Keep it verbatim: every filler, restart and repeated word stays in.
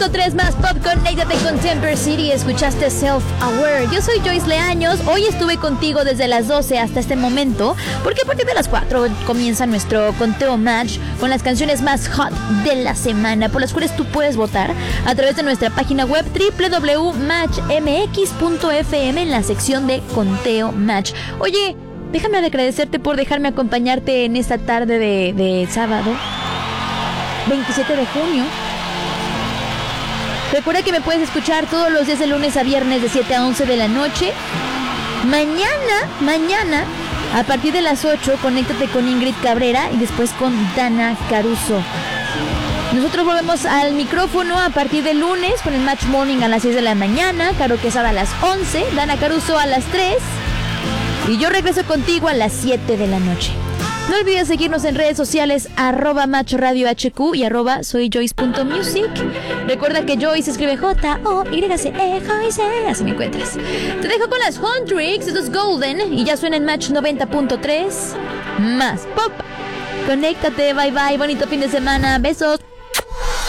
tres más Pop, conéctate con Temper City. Escuchaste Self Aware. Yo soy Joyce Leaños. Hoy estuve contigo desde las doce hasta este momento, porque a partir de las cuatro comienza nuestro conteo match con las canciones más hot de la semana, por las cuales tú puedes votar a través de nuestra página web doble u doble u doble u punto match m x punto f m en la sección de conteo match. Oye, déjame agradecerte por dejarme acompañarte en esta tarde de, de sábado veintisiete de junio. Recuerda que me puedes escuchar todos los días de lunes a viernes de siete a once de la noche. Mañana, mañana, a partir de las ocho, conéctate con Ingrid Cabrera y después con Dana Caruso. Nosotros volvemos al micrófono a partir del lunes con el Match Morning a las seis de la mañana, Caro Quesada a las once, Dana Caruso a las tres y yo regreso contigo a las siete de la noche. No olvides seguirnos en redes sociales, arroba Match Radio H Q y arroba soy Joyce punto music. Recuerda que Joyce se escribe J O Y C E, Joyce, así me encuentras. Te dejo con las Huntrix, esto es Golden y ya suena en Match noventa punto tres. Más pop. Conéctate, bye bye, bonito fin de semana, besos.